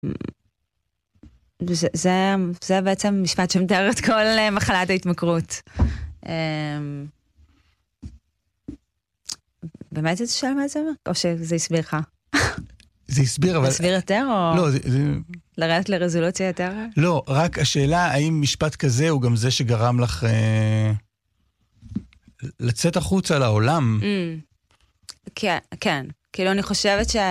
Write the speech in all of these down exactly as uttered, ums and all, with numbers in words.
זה, זה, זה בעצם משפט שמתאר את כל מחלת ההתמכרות. באמת זה שאלה מה זה אומר? או שזה הסביר לך? זה הסביר, אבל... זה הסביר יותר או... לא, זה... לרדת לרזולוציה יותר? לא, רק השאלה האם משפט כזה הוא גם זה שגרם לך אה, לצאת החוצה לעולם. Mm. כן, כן. כאילו אני חושבת ש...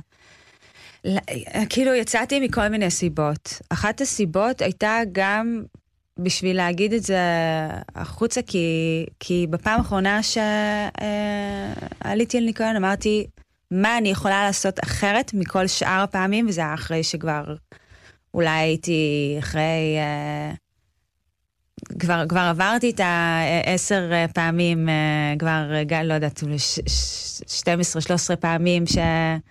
כאילו יצאתי מכל מיני סיבות. אחת הסיבות הייתה גם בשביל להגיד את זה החוצה, כי, כי בפעם האחרונה שעליתי על ניקיון אמרתי, מה אני יכולה לעשות אחרת מכל שאר הפעמים, וזה היה אחרי שכבר אולי הייתי אחרי, כבר, כבר עברתי את העשר פעמים, כבר, לא יודעת, שתים עשרה שלוש עשרה פעמים ש...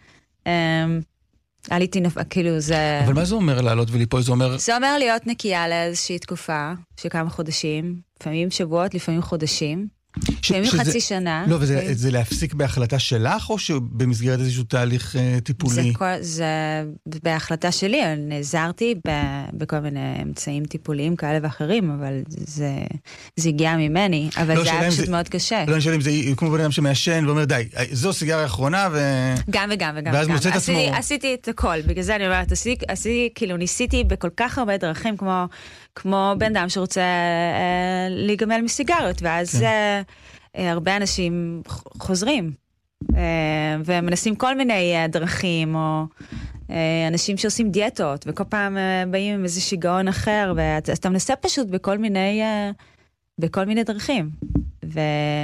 עליתי נפ... כאילו זה... אבל מה זה אומר לעלות וליפול? זה אומר... זה אומר להיות נקייה לאיזושהי תקופה של כמה חודשים, לפעמים שבועות, לפעמים חודשים, לפעמים ש... חצי שזה... שנה. לא, וזה לפעמים... זה להפסיק בהחלטה שלך, או שבמסגרת איזשהו תהליך uh, טיפולי? זה, כל... זה בהחלטה שלי, אני נעזרתי ב... בכל מיני אמצעים טיפוליים כאלה ואחרים, אבל זה, זה הגיע ממני, אבל לא, זה היה פשוט זה... מאוד קשה. לא, אני שואל אם זה כמו בן אדם שמעשן ואומר, די, זו סיגריה האחרונה, ו... גם וגם וגם. ואז גם. מוצא את עשיתי, עצמו... עשיתי את הכל, בגלל זה אני אומרת, עשיתי, עשיתי, כאילו ניסיתי בכל כך הרבה דרכים, כמו, כמו בן אדם שרוצה אה, להיגמל מסיגריות, ואז כן. אה, אה, הרבה אנשים חוזרים, אה, ומנסים כל מיני אה, דרכים, או אה, אנשים שעושים דיאטות, וכל פעם אה, באים עם איזה שיגעון אחר, ואתה מנסה פשוט בכל מיני, אה, בכל מיני דרכים. ו,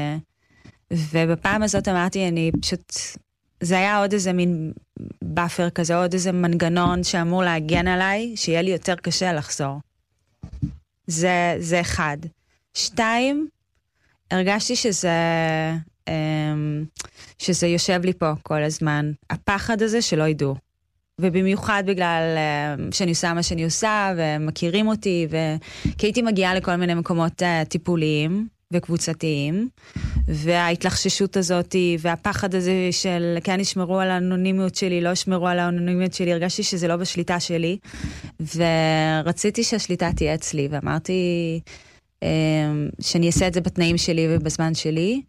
ובפעם הזאת אמרתי, אני פשוט... זה היה עוד איזה מין באפר כזה, עוד איזה מנגנון שאמור להגן עליי, שיהיה לי יותר קשה לחזור. זה, זה אחד. שתיים, הרגשתי שזה, שזה יושב לי פה כל הזמן. הפחד הזה שלא ידעו. ובמיוחד בגלל שאני עושה מה שאני עושה, ומכירים אותי, כי הייתי מגיעה לכל מיני מקומות טיפוליים, וקבוצתיים, וההתלחששות הזאת, והפחד הזה של כן ישמרו על האנונימיות שלי, לא ישמרו על האנונימיות שלי, הרגשתי שזה לא בשליטה שלי, ורציתי שהשליטה תהיה אצלי, ואמרתי שאני אעשה את זה בתנאים שלי ובזמן שלי,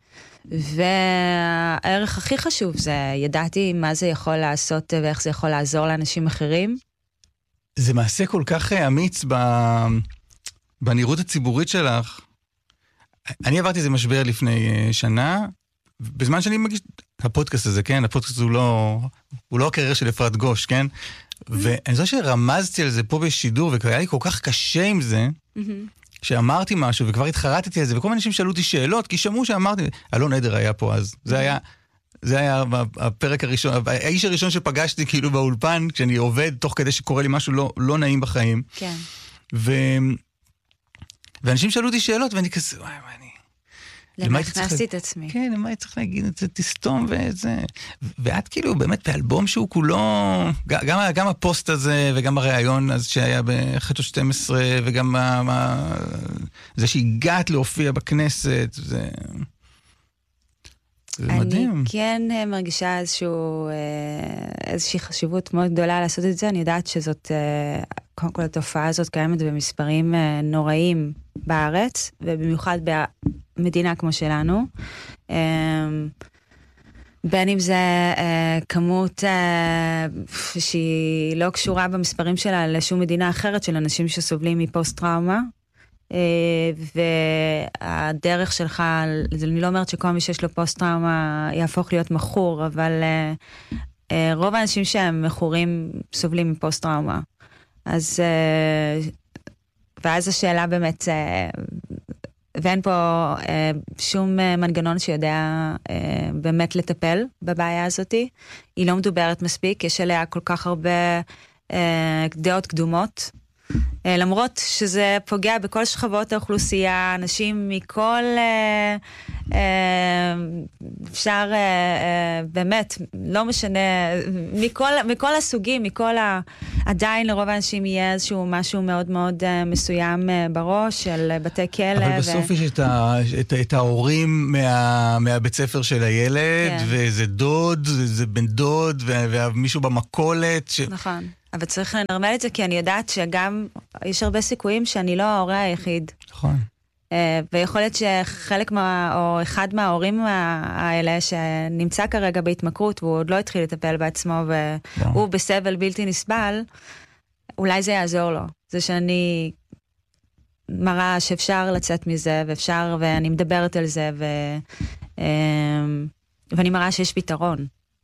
והערך הכי חשוב זה, ידעתי מה זה יכול לעשות, ואיך זה יכול לעזור לאנשים אחרים. זה מעשה כל כך אמיץ בנראות הציבורית שלך, אני עברתי איזה משבר לפני שנה, בזמן שאני מגיש הפודקאסט הזה, כן? הפודקאסט הוא לא, הוא לא הקריירה של אפרת גוש, כן? ואני חושב שרמזתי על זה פה בשידור, והיה לי כל כך קשה עם זה, שאמרתי משהו, וכבר התחרטתי על זה, וכל מיני אנשים שאלו אותי שאלות, כי שמעו שאמרתי, אלון עדר היה פה אז, זה היה, זה היה הפרק הראשון, האיש הראשון שפגשתי כאילו באולפן, כשאני עובד, תוך כדי שקורה לי משהו לא, לא נעים בחיים. כן. ו... ואנשים שאלו אותי שאלות, ואני כזה, וואי, מה אני... למה הכנסתי את עצמי? כן, למה הייתי צריך להגיד את זה, תסתום וזה... ואת כאילו באמת באלבום שהוא כולו... גם, גם הפוסט הזה, וגם הרעיון אז שהיה בחדשות שתים עשרה, וגם מה, זה שהגעת להופיע בכנסת, זה... זה מדהים. אני כן מרגישה איזשהו, איזושהי חשיבות מאוד גדולה לעשות את זה. אני יודעת שזאת... קודם כל התופעה הזאת קיימת במספרים נוראים בארץ, ובמיוחד במדינה כמו שלנו. בין אם זה כמות שהיא לא קשורה במספרים שלה לשום מדינה אחרת, של אנשים שסובלים מפוסט-טראומה, והדרך שלך, אני לא אומרת שכל מי שיש לו פוסט-טראומה יהפוך להיות מכור, אבל רוב האנשים שהם מכורים סובלים מפוסט-טראומה. אז, ואז השאלה באמת, ואין פה שום מנגנון שיודע באמת לטפל בבעיה הזאת. היא לא מדוברת מספיק, יש עליה כל כך הרבה דעות קדומות, למרות שזה פוגע בכל שכבות האוכלוסייה, אנשים מכל, אפשר באמת, לא משנה, מכל, מכל הסוגים, מכל ה... עדיין לרוב האנשים יהיה איזשהו משהו מאוד מאוד מסוים בראש של בתי כלא. אבל בסוף ו... יש את, ה, את, את ההורים מה, מהבית ספר של הילד, כן. ואיזה דוד, זה בן דוד, ומישהו במקולת. ש... נכון. אבל צריך לנרמל את זה, כי אני יודעת שגם יש הרבה סיכויים שאני לא ההורה היחיד. נכון. ויכול להיות שחלק מה, או אחד מההורים האלה שנמצא כרגע בהתמכרות, והוא עוד לא התחיל לטפל בעצמו, והוא בסבל בלתי נסבל, אולי זה יעזור לו. זה שאני מראה שאפשר לצאת מזה, ואפשר, ואני מדברת על זה, ו, ואני מראה שיש פתרון.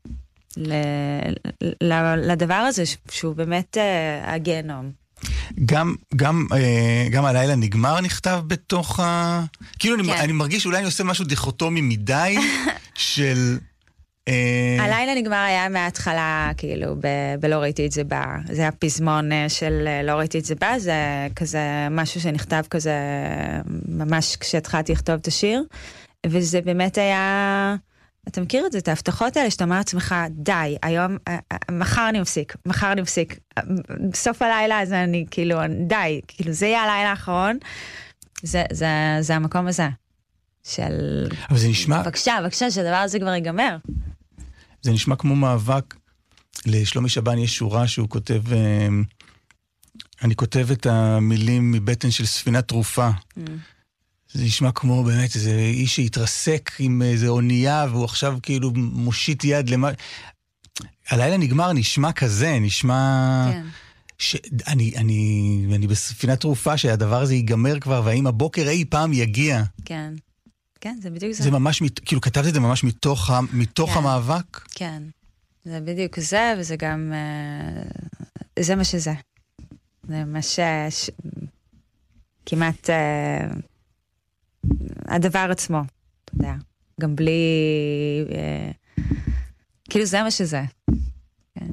לדבר הזה שהוא באמת הגיהנום. גם גם גם הלילה נגמר נכתב בתוך ה... כאילו אני אני מרגיש אולי אני עושה משהו דיכוטומי מדי של... הלילה נגמר היה מההתחלה, כאילו, בלא ראיתי את זה בא. זה היה פזמון של לא ראיתי את זה בא, זה כזה משהו שנכתב כזה ממש כשהתחלתי לכתוב את השיר, וזה באמת היה... אתה מכיר את זה, את ההבטחות האלה, שאתה אומר לעצמך, די, היום, מחר אני מפסיק, מחר אני מפסיק. בסוף הלילה, אז אני, כאילו, די, כאילו, זה יהיה הלילה האחרון. זה, זה, זה המקום הזה. של... אבל זה נשמע... בבקשה, בבקשה, שהדבר הזה כבר ייגמר. זה נשמע כמו מאבק. לשלומי שבן יש שורה שהוא כותב, אני כותב את המילים מבטן של ספינת תרופה. Mm. זה נשמע כמו באמת איזה איש שהתרסק עם איזה אונייה, והוא עכשיו כאילו מושיט יד למה... הלילה נגמר, נשמע כזה, נשמע... כן. ש... אני, אני, אני בספינת תרופה שהדבר הזה ייגמר כבר, והאם הבוקר אי פעם יגיע. כן. כן, זה בדיוק זה. זה ממש, כאילו כתבת את זה ממש מתוך, ה... מתוך כן. המאבק? כן. זה בדיוק זה, וזה גם... זה מה שזה. זה מה ש... כמעט... הדבר עצמו, אתה יודע, גם בלי, אה, כאילו זה מה שזה. כן.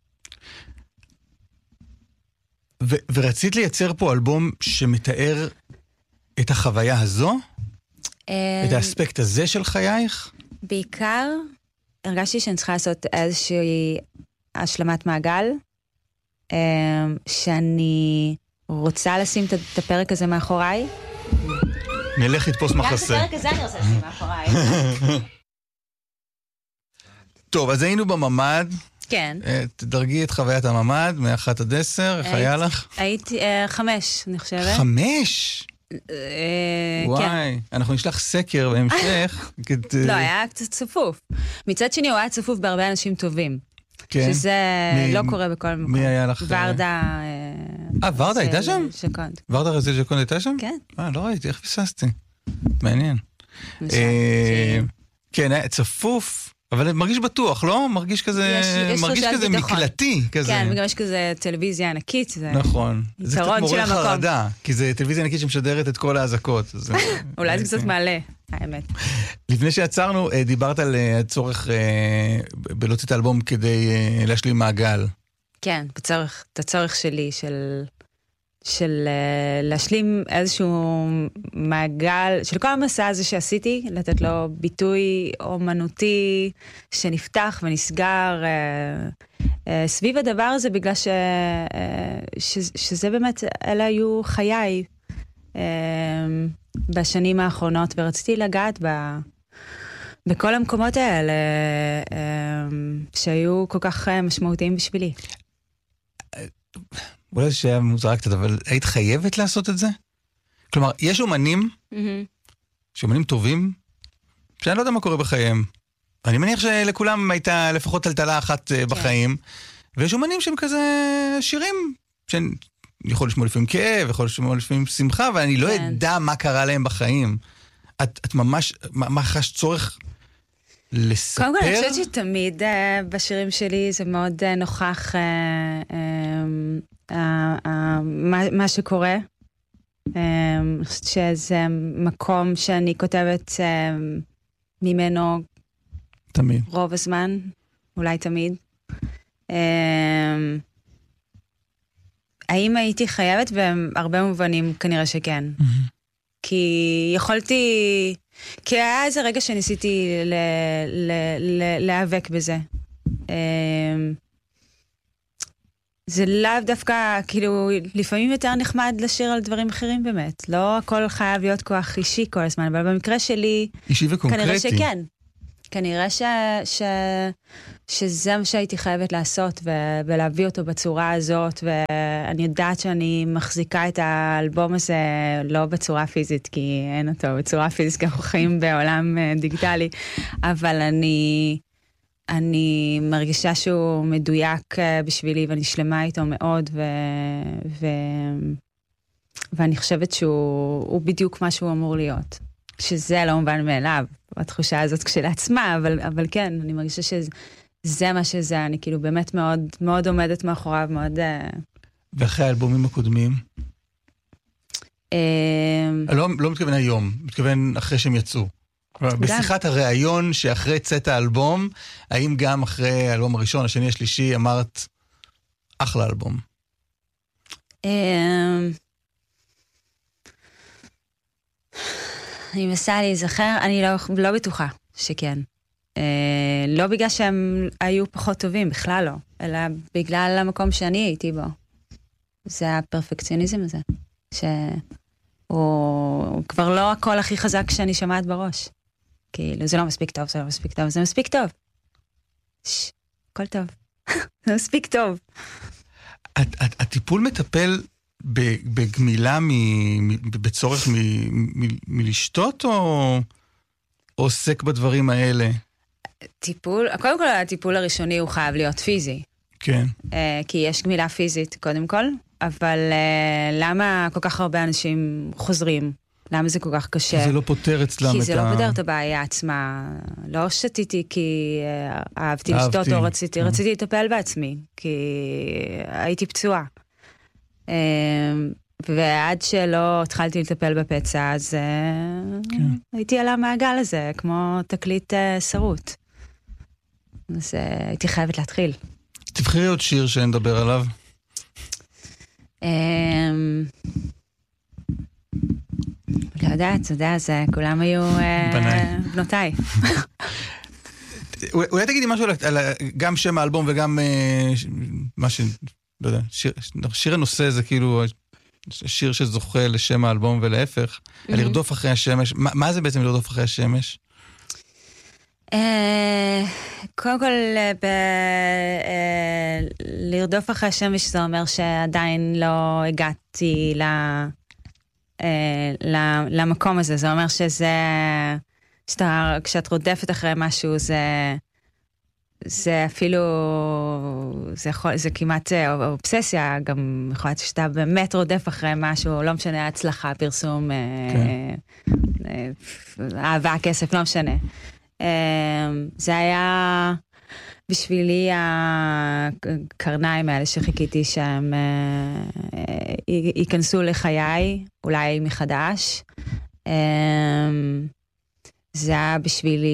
ו- ורצית לייצר פה אלבום שמתאר את החוויה הזו? אה, את האספקט הזה של חייך? בעיקר, הרגשתי שאני צריכה לעשות איזושהי השלמת מעגל, אה, שאני רוצה לשים את הפרק הזה מאחוריי, נלך לתפוס מחסה. גם את הפרק הזה אני רוצה לשים מאחוריי. טוב, אז היינו בממד. כן. תדרגי את חוויית הממד, מאחת עד עשר, איך היה לך? הייתי חמש, אני חושבת. חמש? וואי, אנחנו נשלח סקר בהמשך. לא, היה קצת צפוף. מצד שני, הוא היה צפוף בהרבה אנשים טובים. כן. שזה לא קורה בכל מקום. מי היה לך? ורדה... אה, ורדה הייתה שם? שקונד. ורדה רזיל שקונד הייתה שם? כן. אה, לא ראיתי, איך פססתי? מעניין. כן, צפוף, אבל מרגיש בטוח, לא? מרגיש כזה, מרגיש כזה מקלטי. כן, וגם יש כזה טלוויזיה ענקית. נכון. זה קצת מעורר חרדה, כי זה טלוויזיה ענקית שמשדרת את כל האזעקות. אולי זה קצת מעלה, האמת. לפני שיצרנו, דיברת על הצורך בלהוציא את האלבום כדי להשלים מעגל. כן, בצורך, את הצורך שלי של... של uh, להשלים איזשהו מעגל, של כל המסע הזה שעשיתי, לתת לו ביטוי אומנותי שנפתח ונסגר uh, uh, סביב הדבר הזה, בגלל ש, uh, ש, שזה באמת, אלה היו חיי uh, בשנים האחרונות, ורציתי לגעת ב, בכל המקומות האלה uh, שהיו כל כך uh, משמעותיים בשבילי. אולי שהיה מוזר קצת, אבל היית חייבת לעשות את זה? כלומר, יש אומנים, שאומנים טובים, שאני לא יודע מה קורה בחייהם. אני מניח שלכולם הייתה לפחות טלטלה אחת בחיים, ויש אומנים שהם כזה שירים, שאני יכול לשמוע לפעמים כאב, יכול לשמוע לפעמים שמחה, אבל אני לא יודע מה קרה להם בחיים. את ממש, מה חש צורך לספר? קודם כל, אני חושבת שתמיד בשירים שלי זה מאוד נוכח מה שקורה. אני חושבת שזה מקום שאני כותבת ממנו תמיד. רוב הזמן, אולי תמיד. האם הייתי חייבת? בהרבה מובנים כנראה שכן. כי יכולתי, כי היה איזה רגע שניסיתי ל, ל, ל, להיאבק בזה. זה לאו דווקא, כאילו, לפעמים יותר נחמד לשיר על דברים אחרים באמת. לא הכל חייב להיות כוח אישי כל הזמן, אבל במקרה שלי, אישי וקונקרטי. כנראה שכן. כנראה ש, ש, שזה מה שהייתי חייבת לעשות, ו, ולהביא אותו בצורה הזאת, ואני יודעת שאני מחזיקה את האלבום הזה לא בצורה פיזית, כי אין אותו בצורה פיזית, כי אנחנו חיים בעולם דיגיטלי, אבל אני, אני מרגישה שהוא מדויק בשבילי, ואני שלמה איתו מאוד, ו, ו, ואני חושבת שהוא בדיוק מה שהוא אמור להיות. שזה לא מובן מאליו, התחושה הזאת כשלעצמה, אבל, אבל כן, אני מרגישה שזה מה שזה, אני כאילו באמת מאוד, מאוד עומדת מאחוריו, מאוד... ואחרי האלבומים הקודמים? לא, לא מתכוון היום, מתכוון אחרי שהם יצאו. בשיחת הראיון שאחרי צאת האלבום, האם גם אחרי האלבום הראשון, השני, השלישי, אמרת אחלה אלבום? אני מנסה להיזכר, אני לא, לא בטוחה שכן. אה, לא בגלל שהם היו פחות טובים, בכלל לא, אלא בגלל המקום שאני הייתי בו. זה הפרפקציוניזם הזה, שהוא כבר לא הכל הכי חזק שאני שמעת בראש. כאילו, זה לא מספיק טוב, זה לא מספיק טוב, זה מספיק טוב. ש, הכל טוב. זה מספיק טוב. הטיפול מטפל בגמילה בצורך מלשתות או עוסק בדברים האלה? טיפול, קודם כל הטיפול הראשוני הוא חייב להיות פיזי. כן. כי יש גמילה פיזית קודם כל, אבל למה כל כך הרבה אנשים חוזרים? למה זה כל כך קשה? זה לא פותר אצלם את ה... כי זה לא פותר את הבעיה עצמה. לא שתיתי כי אהבתי לשתות או רציתי, רציתי לטפל בעצמי, כי הייתי פצועה. ועד שלא התחלתי לטפל בפצע, אז הייתי על המעגל הזה, כמו תקליט שרוט. אז הייתי חייבת להתחיל. תבחרי עוד שיר שנדבר עליו. לא יודעת, אתה יודע, זה כולם היו בנותיי. אולי תגידי משהו על גם שם האלבום וגם מה ש... לא יודע, שיר הנושא זה כאילו שיר שזוכה לשם האלבום ולהפך, לרדוף אחרי השמש. מה זה בעצם לרדוף אחרי השמש? קודם כל, לרדוף אחרי השמש זה אומר שעדיין לא הגעתי למקום הזה. זה אומר שזה, כשאת רודפת אחרי משהו, זה... זה אפילו, זה, יכול, זה כמעט אובססיה, גם יכול להיות שאתה באמת רודף אחרי משהו, לא משנה, הצלחה, פרסום, כן. אהבה, כסף, לא משנה. זה היה בשבילי הקרניים האלה שחיכיתי שהם ייכנסו לחיי, אולי מחדש. זה היה בשבילי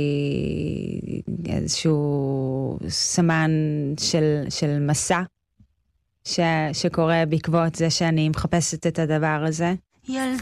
איזשהו סמן של, של מסע ש, שקורה בעקבות זה שאני מחפשת את הדבר הזה.